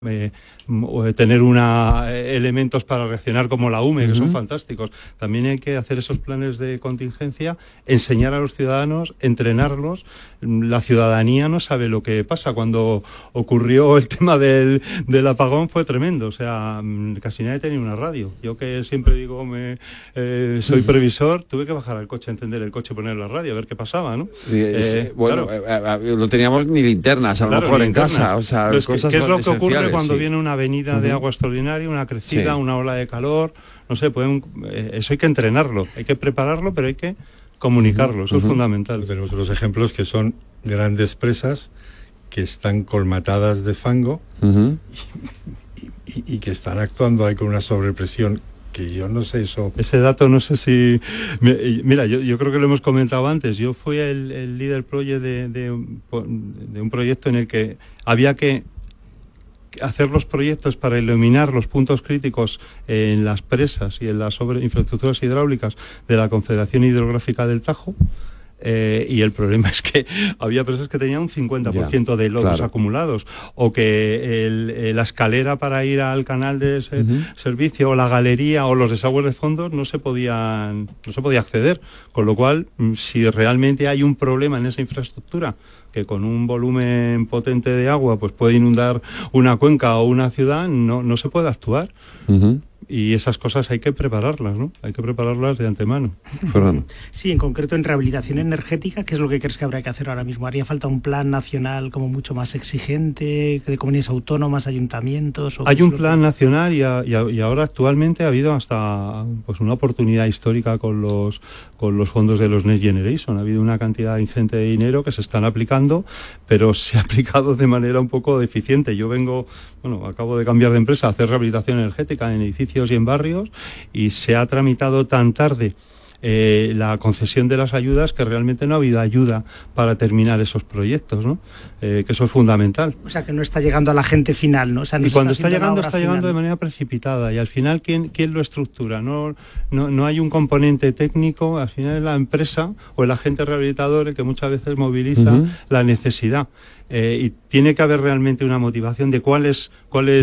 tener elementos para reaccionar como la UME, que son fantásticos. También hay que hacer esos planes de contingencia, enseñar a los ciudadanos, entrenarlos. La ciudadanía no sabe lo que pasa. Cuando ocurrió el tema del apagón fue tremendo. O sea, casi nadie tenía una radio. Yo, que siempre digo, soy previsor, tuve que bajar al coche, encender el coche, poner la radio, a ver qué pasaba, ¿no? Bueno, claro, no teníamos ni linternas, a lo mejor en casa. O sea, cosas ¿qué es lo que ocurre esenciales, cuando viene una avenida de agua extraordinaria, una crecida, una ola de calor? No sé, eso hay que entrenarlo, hay que prepararlo, pero hay que comunicarlo, eso es fundamental. Tenemos otros ejemplos que son grandes presas que están colmatadas de fango y que están actuando ahí con una sobrepresión que yo no sé eso. Ese dato no sé si... Mira, yo creo que lo hemos comentado antes. Yo fui el líder project de un proyecto en el que había que hacer los proyectos para iluminar los puntos críticos en las presas y en las infraestructuras hidráulicas de la Confederación Hidrográfica del Tajo. Y el problema es que había presas que tenían un 50% de lodos acumulados, o que la escalera para ir al canal de servicio, o la galería, o los desagües de fondo no se podía acceder, con lo cual, si realmente hay un problema en esa infraestructura, que con un volumen potente de agua pues puede inundar una cuenca o una ciudad, no se puede actuar. Y esas cosas hay que prepararlas, ¿no? Hay que prepararlas de antemano. Fernando. Sí, en concreto en rehabilitación energética, ¿qué es lo que crees que habría que hacer ahora mismo? ¿Haría falta un plan nacional como mucho más exigente, de comunidades autónomas, ayuntamientos? Hay un plan nacional y ahora actualmente ha habido hasta pues una oportunidad histórica con los fondos de los Next Generation. Ha habido una cantidad ingente de dinero que se están aplicando, pero se ha aplicado de manera un poco deficiente. Yo acabo de cambiar de empresa a hacer rehabilitación energética en edificios y en barrios, y se ha tramitado tan tarde la concesión de las ayudas que realmente no ha habido ayuda para terminar esos proyectos, ¿no? Que eso es fundamental. O sea, que no está llegando a la gente final, ¿no? O sea, no, y cuando está llegando final. De manera precipitada, y al final ¿quién lo estructura? No hay un componente técnico. Al final es la empresa o el agente rehabilitador el que muchas veces moviliza la necesidad. Y tiene que haber realmente una motivación de cuál es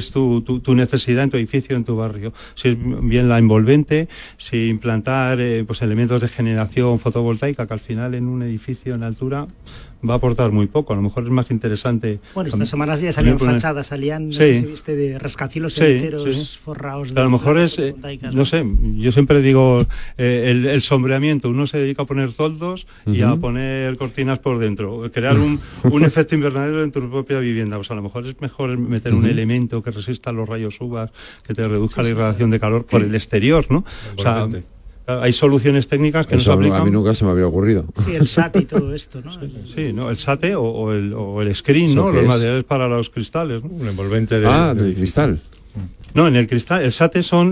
tu necesidad en tu edificio, en tu barrio. Si es bien la envolvente, si implantar elementos de generación fotovoltaica, que al final en un edificio en altura va a aportar muy poco. A lo mejor es más interesante. Bueno, estas semanas ya salían fachadas, no sé si viste, de rascacielos enteros forrados de... A lo mejor es, no sé, yo siempre digo, el sombreamiento. Uno se dedica a poner toldos y a poner cortinas por dentro, crear un efecto invernadero en tu propia vivienda. Pues a lo mejor es mejor meter un elemento que resista los rayos UVA, que te reduzca la irradiación de calor por el exterior, ¿no? O sea, hay soluciones técnicas que no se aplican. A mí nunca se me había ocurrido. Sí, el SATE y todo esto, ¿no? Sí, ¿no? El SATE o el screen, ¿no? Los materiales para los cristales, ¿no? Un envolvente de cristal. No, en el cristal, el SATE son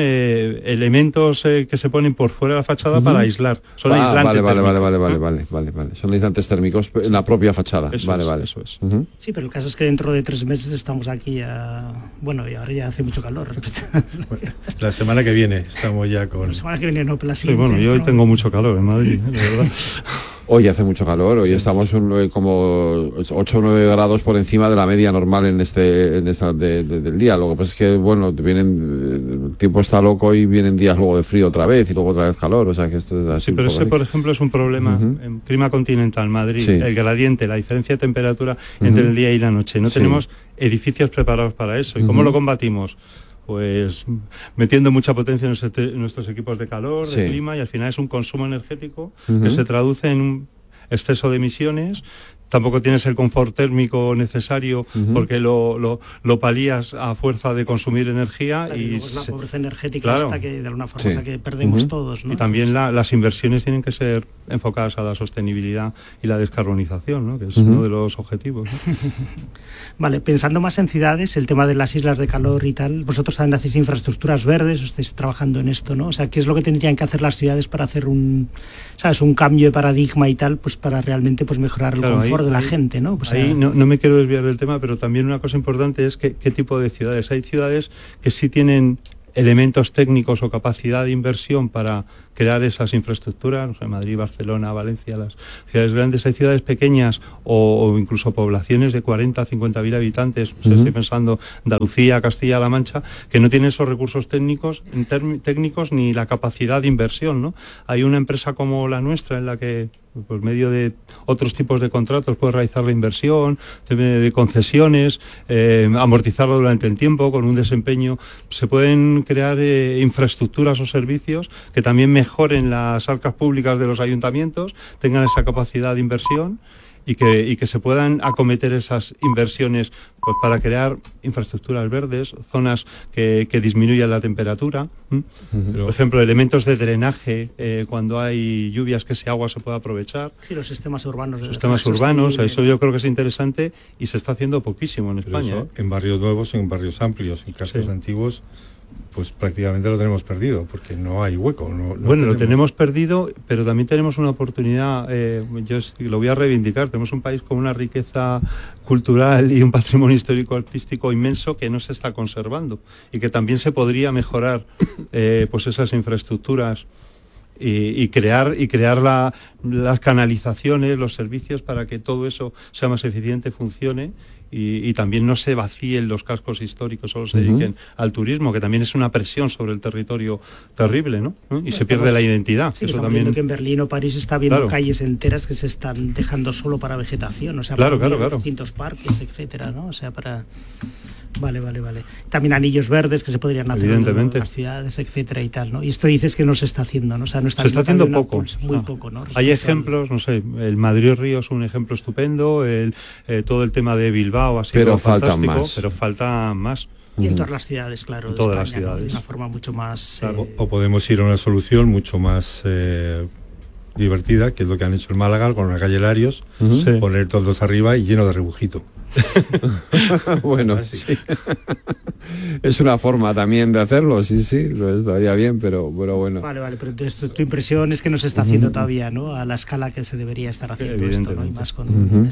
elementos que se ponen por fuera de la fachada para aislar. Son aislantes térmicos. Vale. Son aislantes térmicos en la propia fachada. Eso es. Sí, pero el caso es que dentro de 3 meses estamos aquí y ahora ya hace mucho calor. Bueno, la semana que viene estamos ya con... La semana que viene no, pero la siguiente. Sí, bueno, yo hoy tengo mucho calor en Madrid, de verdad. Hoy hace mucho calor, hoy estamos como 8 o 9 grados por encima de la media normal en del día. Lo que pasa es que, el tiempo está loco y vienen días luego de frío otra vez y luego otra vez calor, o sea que esto es así. Sí, pero ese, por ejemplo, es un problema en clima continental, Madrid, el gradiente, la diferencia de temperatura entre el día y la noche. No tenemos edificios preparados para eso. ¿Y cómo lo combatimos? Pues metiendo mucha potencia en nuestros equipos de calor, de clima, y al final es un consumo energético que se traduce en un exceso de emisiones. Tampoco tienes el confort térmico necesario porque lo palías a fuerza de consumir energía. Claro, y es la pobreza energética hasta que de alguna forma que perdemos todos, ¿no? Y también las inversiones tienen que ser enfocadas a la sostenibilidad y la descarbonización, ¿no? Que es uno de los objetivos, ¿no? Vale, pensando más en ciudades, el tema de las islas de calor y tal, vosotros también hacéis infraestructuras verdes, estáis trabajando en esto, ¿no? O sea, ¿qué es lo que tendrían que hacer las ciudades para hacer un cambio de paradigma y tal, pues para realmente mejorar el confort de la gente, ¿no? Pues no me quiero desviar del tema, pero también una cosa importante es qué tipo de ciudades. Hay ciudades que sí tienen elementos técnicos o capacidad de inversión para crear esas infraestructuras, no sé, Madrid, Barcelona, Valencia, las ciudades grandes. Hay ciudades pequeñas o incluso poblaciones de 40, 50.000 habitantes, estoy pensando Andalucía, Castilla-La Mancha, que no tienen esos recursos técnicos ni la capacidad de inversión, ¿no? Hay una empresa como la nuestra en la que por medio de otros tipos de contratos puede realizar la inversión, de concesiones, amortizarlo durante el tiempo con un desempeño. Se pueden crear infraestructuras o servicios que también mejoren las arcas públicas de los ayuntamientos, tengan esa capacidad de inversión y que se puedan acometer esas inversiones pues para crear infraestructuras verdes, zonas que disminuyan la temperatura. Por ejemplo, elementos de drenaje, cuando hay lluvias, que ese agua se pueda aprovechar. Sí, los sistemas urbanos. Sistemas urbanos, eso yo creo que es interesante y se está haciendo poquísimo en España. Eso, en barrios nuevos, en barrios amplios, en cascos antiguos, pues prácticamente lo tenemos perdido, porque no hay hueco. Bueno, lo tenemos perdido, pero también tenemos una oportunidad, yo lo voy a reivindicar, tenemos un país con una riqueza cultural y un patrimonio histórico-artístico inmenso que no se está conservando y que también se podría mejorar pues esas infraestructuras y crear las canalizaciones, los servicios para que todo eso sea más eficiente, funcione. Y también no se vacíen los cascos históricos, solo se dediquen al turismo, que también es una presión sobre el territorio terrible, ¿no? Y se pierde la identidad. Sí, eso estamos también... viendo que en Berlín o París está habiendo calles enteras que se están dejando solo para vegetación, o sea, para distintos parques, etcétera, ¿no? O sea, para... Vale. También anillos verdes que se podrían hacer en las ciudades, etcétera y tal, ¿no? Y esto dices que no se está haciendo, ¿no? O sea, no está se está haciendo poco. Muy poco, ¿no? Hay ejemplos, no sé, el Madrid-Río es un ejemplo estupendo, todo el tema de Bilbao ha sido fantástico, pero falta más. Y en todas las ciudades, claro, en todas España, las ciudades. ¿no? De una forma mucho más... Claro, o podemos ir a una solución mucho más divertida, que es lo que han hecho en Málaga con la calle Larios, poner todos arriba y lleno de rebujito. Bueno, sí. Es una forma también de hacerlo, sí, lo estaría bien, pero bueno. Vale, pero entonces tu impresión es que no se está haciendo todavía, ¿no? A la escala que se debería estar haciendo esto, ¿no? Y más con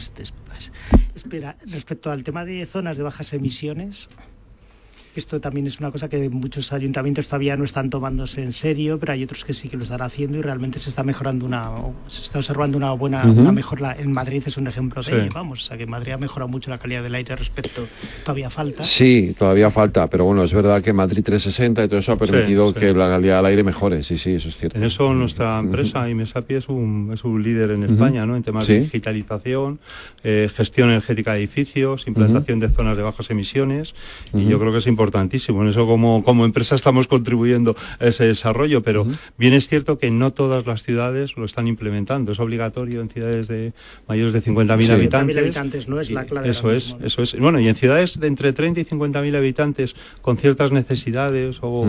Espera, respecto al tema de zonas de bajas emisiones, esto también es una cosa que muchos ayuntamientos todavía no están tomándose en serio, pero hay otros que sí que lo están haciendo y realmente se está mejorando se está observando una buena una mejora. En Madrid es un ejemplo de ello, vamos, o sea que Madrid ha mejorado mucho la calidad del aire respecto, todavía falta. Sí, todavía falta, pero bueno, es verdad que Madrid 360 y todo eso ha permitido que la calidad del aire mejore, sí, eso es cierto. En eso nuestra empresa, Imesapi, es un líder en España, ¿no? En temas de digitalización, gestión energética de edificios, implantación de zonas de bajas emisiones, y yo creo que es importantísimo. En eso como empresa estamos contribuyendo a ese desarrollo, pero bien es cierto que no todas las ciudades lo están implementando. Es obligatorio en ciudades de mayores de 50.000 habitantes. 50.000 habitantes no es la clave. Eso es. Bueno, y en ciudades de entre 30 y 50.000 habitantes con ciertas necesidades o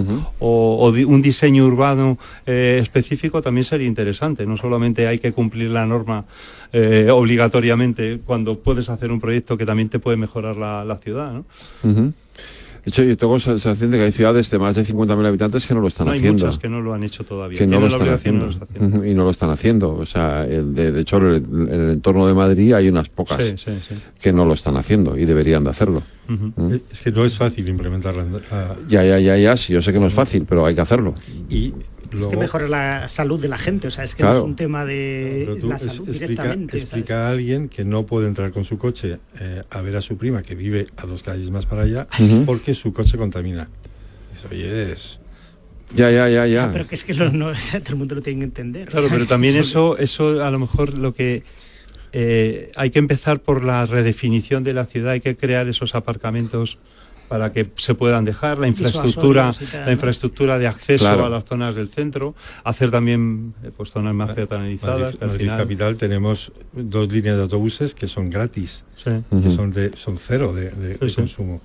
un diseño urbano específico también sería interesante. No solamente hay que cumplir la norma obligatoriamente cuando puedes hacer un proyecto que también te puede mejorar la ciudad, ¿no? De hecho, yo tengo la sensación de que hay ciudades de más de 50.000 habitantes que no lo están haciendo. Hay muchas que no lo han hecho todavía. Que no lo están haciendo. Y no lo están haciendo. O sea, de hecho, en el entorno de Madrid hay unas pocas que no lo están haciendo y deberían de hacerlo. Es que no es fácil implementarla. Ya, sí, yo sé que no es fácil, pero hay que hacerlo. Y luego, es que mejora la salud de la gente, o sea, es que no es un tema de la salud directamente. Explica a alguien que no puede entrar con su coche a ver a su prima que vive a 2 calles más para allá porque su coche contamina. Oye, es... Ya. Pero que es que todo el mundo lo tiene que entender. Claro, pero también eso a lo mejor lo que... hay que empezar por la redefinición de la ciudad, hay que crear esos aparcamientos para que se puedan dejar, la infraestructura de acceso a las zonas del centro, hacer también zonas más peatonalizadas. En Madrid capital tenemos 2 líneas de autobuses que son gratis, que son cero de consumo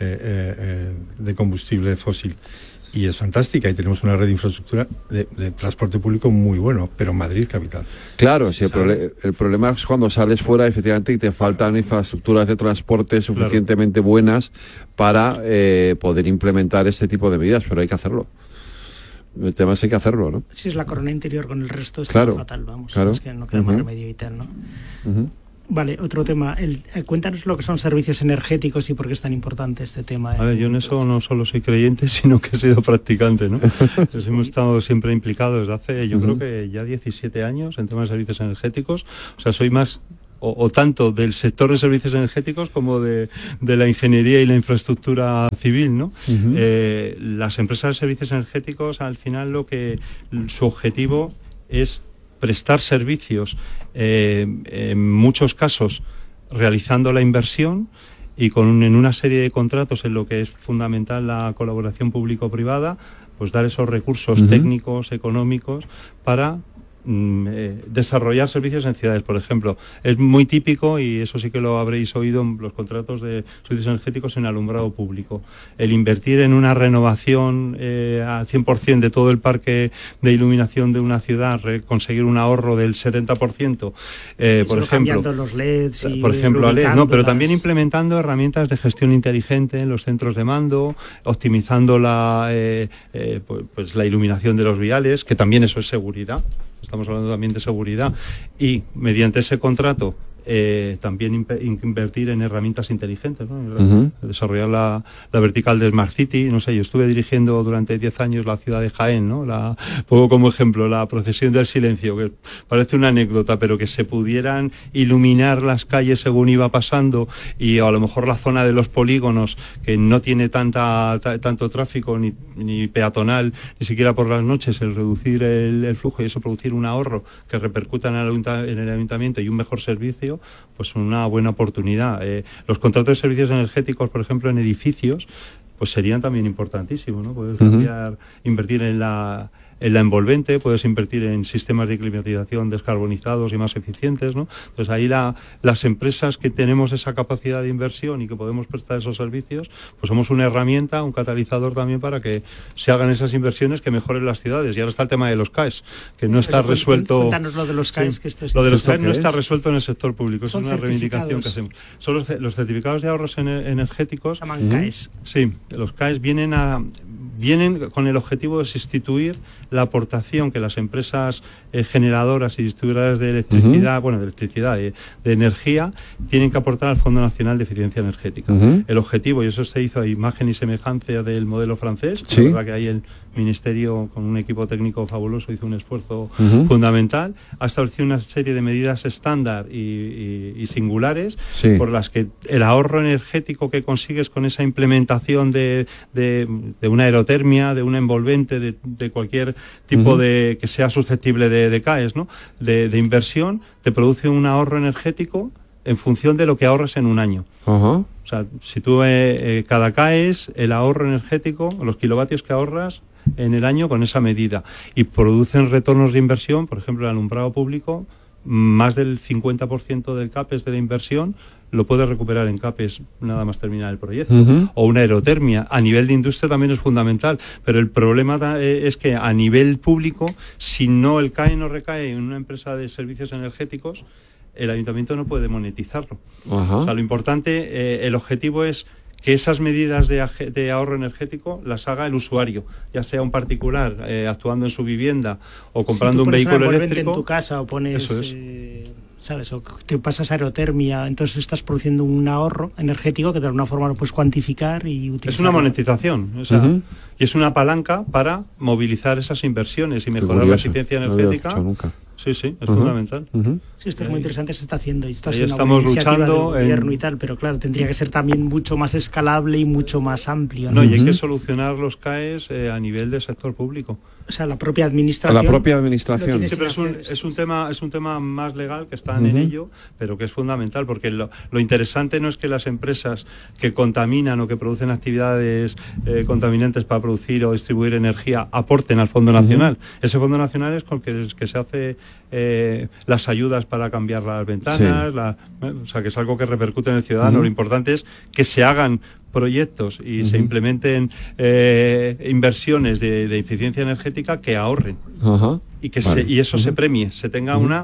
de combustible fósil. Y es fantástica, y tenemos una red de infraestructura de transporte público muy bueno, pero Madrid capital. Claro, sí, el problema es cuando sales fuera, efectivamente, y te faltan infraestructuras de transporte suficientemente buenas para poder implementar este tipo de medidas, pero hay que hacerlo. El tema es hay que hacerlo, ¿no? Si es la corona interior con el resto está fatal, vamos. Es que no queda más remedio y tal, ¿no? Vale, otro tema. Cuéntanos lo que son servicios energéticos y por qué es tan importante este tema. A ver, yo en eso no solo soy creyente, sino que he sido practicante, ¿no? Entonces hemos estado siempre implicados desde hace, yo creo que ya 17 años en temas de servicios energéticos. O sea, soy más o tanto del sector de servicios energéticos como de la ingeniería y la infraestructura civil, ¿no? Las empresas de servicios energéticos, al final, su objetivo es prestar servicios, en muchos casos realizando la inversión y en una serie de contratos en lo que es fundamental la colaboración público-privada, pues dar esos recursos técnicos, económicos para desarrollar servicios en ciudades. Por ejemplo, es muy típico, y eso sí que lo habréis oído en los contratos de servicios energéticos en alumbrado público, el invertir en una renovación al 100% de todo el parque de iluminación de una ciudad, conseguir un ahorro del 70%, por ejemplo, cambiando los LEDs y por ejemplo, a LED, no, pero también implementando herramientas de gestión inteligente en los centros de mando, optimizando pues la iluminación de los viales, que también eso es seguridad. Estamos hablando también de seguridad, y mediante ese contrato también invertir en herramientas inteligentes, ¿no? Desarrollar la vertical de Smart City. No sé, yo estuve dirigiendo durante 10 años la ciudad de Jaén, ¿no? Pongo como ejemplo la procesión del silencio, que parece una anécdota, pero que se pudieran iluminar las calles según iba pasando, y a lo mejor la zona de los polígonos, que no tiene tanto tráfico ni peatonal, ni siquiera por las noches, el reducir el flujo y eso producir un ahorro que repercuta en el ayuntamiento y un mejor servicio, pues una buena oportunidad. Los contratos de servicios energéticos, por ejemplo, en edificios, pues serían también importantísimos, ¿no? Puedes invertir en la envolvente, puedes invertir en sistemas de climatización descarbonizados y más eficientes, ¿no? Entonces ahí las empresas que tenemos esa capacidad de inversión y que podemos prestar esos servicios, pues somos una herramienta, un catalizador también para que se hagan esas inversiones que mejoren las ciudades. Y ahora está el tema de los CAEs, que no está resuelto. Cuéntanos lo de los CAEs, que esto es... Lo de los CAEs no está resuelto en el sector público, es una reivindicación que hacemos. Son los certificados de ahorros energéticos. Se llaman CAEs. Sí, los CAEs vienen con el objetivo de sustituir la aportación que las empresas generadoras y distribuidoras de electricidad, de energía, tienen que aportar al Fondo Nacional de Eficiencia Energética. El objetivo, y eso se hizo a imagen y semejanza del modelo francés, la verdad que ahí el Ministerio, con un equipo técnico fabuloso, hizo un esfuerzo fundamental, ha establecido una serie de medidas estándar y singulares, por las que el ahorro energético que consigues con esa implementación de una aerotermia, de una envolvente, de cualquier tipo de que sea susceptible de CAEs, ¿no? de inversión, te produce un ahorro energético en función de lo que ahorres en un año. O sea, si tú cada CAEs, el ahorro energético, los kilovatios que ahorras en el año con esa medida, y producen retornos de inversión. Por ejemplo, el alumbrado público, más del 50% del CAPES de la inversión lo puedes recuperar en CAPES nada más terminar el proyecto. O una aerotermia. A nivel de industria también es fundamental, pero el problema es que a nivel público, si no el CAE no recae en una empresa de servicios energéticos, el ayuntamiento no puede monetizarlo. O sea, lo importante, el objetivo es que esas medidas de ahorro energético las haga el usuario, ya sea un particular actuando en su vivienda o comprando un vehículo eléctrico. En tu casa o pones, ¿sabes? O te pasas aerotermia, entonces estás produciendo un ahorro energético que de alguna forma lo puedes cuantificar y utilizar. Es una monetización, y es una palanca para movilizar esas inversiones y mejorar la eficiencia energética. No lo había escuchado nunca. Sí, es fundamental. Sí, esto es muy interesante, se está haciendo. Y estamos luchando del gobierno y tal, pero claro, tendría que ser también mucho más escalable y mucho más amplio, ¿no? Y hay que solucionar los CAEs a nivel del sector público. O sea, la propia administración. La propia administración. Sí, pero es un tema más legal, que están en ello, pero que es fundamental, porque lo interesante no es que las empresas que contaminan o que producen actividades contaminantes para producir o distribuir energía aporten al Fondo Nacional. Ese Fondo Nacional es con que se hace las ayudas para cambiar las ventanas, o sea, que es algo que repercute en el ciudadano. Lo importante es que se hagan proyectos y se implementen inversiones de eficiencia energética que ahorren y que y eso se premie, se tenga un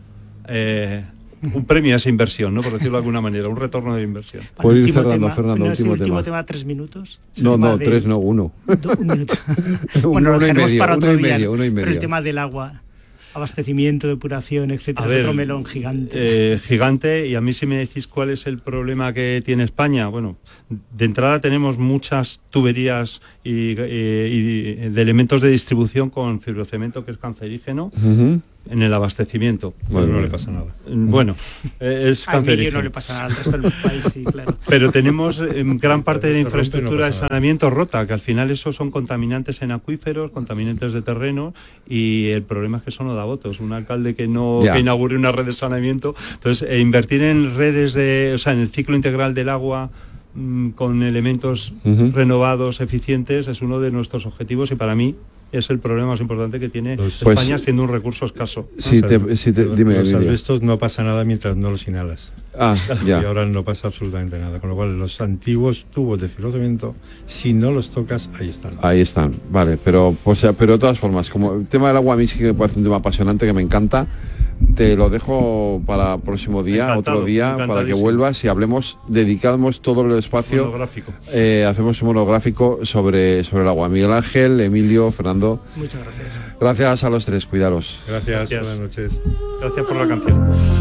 premio a esa inversión, ¿no? Por decirlo de alguna manera, un retorno de inversión. Puedes ir cerrando, Fernando, último tema, 3 minutos. No, 3 no, 1. Un minuto. Bueno, lo dejaremos para otro día. Pero el tema del agua. abastecimiento, depuración, etcétera. Es otro melón gigante. Gigante, y a mí si me decís cuál es el problema que tiene España, bueno, de entrada tenemos muchas tuberías y de elementos de distribución con fibrocemento, que es cancerígeno, en el abastecimiento. Bueno, no le pasa nada. Bueno, es cancerígeno. A mí no le pasa nada, al resto del país sí, claro. Pero tenemos gran parte de la infraestructura de saneamiento rota, que al final esos son contaminantes en acuíferos, contaminantes de terreno, y el problema es que eso no da votos. Un alcalde que no que inaugure una red de saneamiento, entonces invertir en redes en el ciclo integral del agua con elementos renovados, eficientes, es uno de nuestros objetivos, y para mí es el problema más importante que tiene España, siendo un recurso escaso. Dime, los asbestos no pasa nada mientras no los inhalas. Y Ya. ahora no pasa absolutamente nada. Con lo cual, los antiguos tubos de fibrocemento, si no los tocas, ahí están. Ahí están, vale, pero de todas formas, como el tema del agua a mí sí que me parece un tema apasionante, que me encanta, te lo dejo para próximo día, otro día, para que vuelvas y hablemos, dedicamos todo el espacio, hacemos un monográfico sobre el agua. Miguel Ángel, Emilio, Fernando. Muchas gracias. Gracias a los tres, cuidaros. Gracias. Buenas noches. Gracias por la canción.